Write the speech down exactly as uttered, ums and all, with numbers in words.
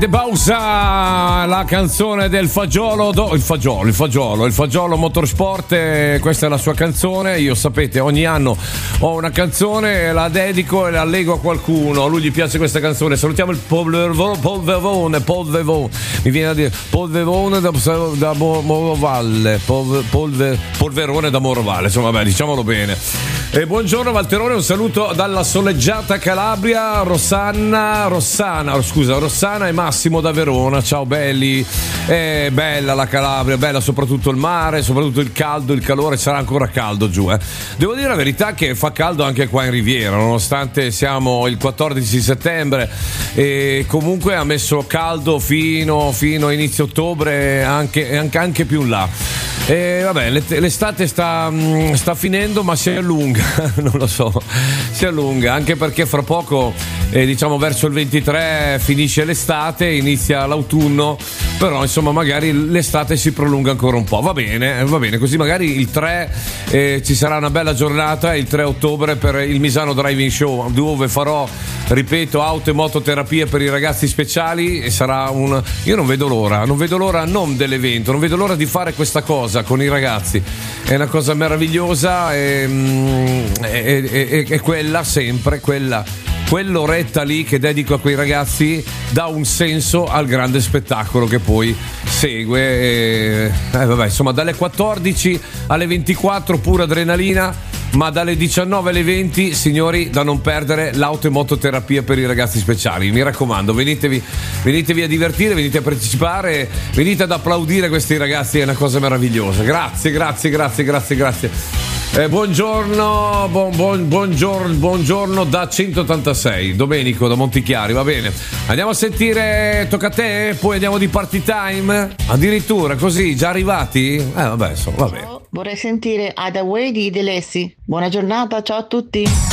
De Bausa, la canzone del fagiolo, do, il fagiolo, il fagiolo, il fagiolo Motorsport, eh, questa è la sua canzone. Io sapete, ogni anno ho una canzone, la dedico e la allego a qualcuno. A lui gli piace questa canzone. Salutiamo il Polverone, Polverone, Polverone. Mi viene a dire Polverone da, da Morovalle, Polver, Polver, Polverone da Morovalle. Insomma, vabbè, diciamolo bene. E buongiorno Valterone, un saluto dalla soleggiata Calabria, Rossana, Rossana, scusa, Rossana e Massimo da Verona. Ciao belli, è bella la Calabria, bella soprattutto il mare, soprattutto il caldo, il calore, sarà ancora caldo giù, eh. Devo dire la verità che fa caldo anche qua in Riviera, nonostante siamo il quattordici settembre e comunque ha messo caldo fino, fino a inizio ottobre, anche, anche, anche più in là. E vabbè, l'estate sta, sta finendo, ma si allunga, non lo so, si allunga, anche perché fra poco, eh, diciamo verso il ventitré finisce l'estate, inizia l'autunno, però insomma magari l'estate si prolunga ancora un po', va bene, va bene, così magari il tre eh, ci sarà una bella giornata, il tre ottobre per il Misano Driving Show, dove farò, ripeto, auto e mototerapie per i ragazzi speciali, e sarà un... io non vedo l'ora, non vedo l'ora non dell'evento, non vedo l'ora di fare questa cosa con i ragazzi, è una cosa meravigliosa e, e, e, e quella sempre, quella quell'oretta lì che dedico a quei ragazzi dà un senso al grande spettacolo che poi segue e, eh, vabbè, insomma dalle quattordici alle ventiquattro pura adrenalina, ma dalle diciannove alle venti, signori, da non perdere, l'auto e mototerapia per i ragazzi speciali. Mi raccomando, venitevi, venitevi a divertire, venite a partecipare, venite ad applaudire questi ragazzi, è una cosa meravigliosa. Grazie, grazie, grazie, grazie, grazie. Eh, buongiorno, buon, buon, buongiorno, buongiorno da centottantasei, Domenico da Montichiari, va bene. Andiamo a sentire, tocca a te, poi andiamo di party time, addirittura così, già arrivati? Eh vabbè, insomma, va bene. Vorrei sentire Ada Way di De Lessi. Buona giornata, ciao a tutti.